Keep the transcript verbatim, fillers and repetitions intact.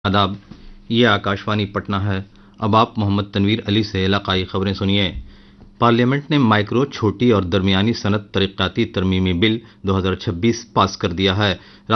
आदाब, ये आकाशवाणी पटना है। अब आप मोहम्मद तनवीर अली से इलाकाई खबरें सुनिए। पार्लियामेंट ने माइक्रो, छोटी और दरमियानी सनअत तरक्याती तरमीमी बिल दो हज़ार छब्बीस पास कर दिया है।